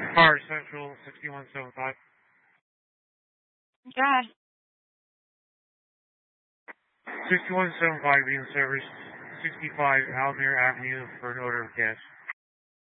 Fire Central 6175. God. 6175 being serviced 65 Almere Avenue for an order of gas.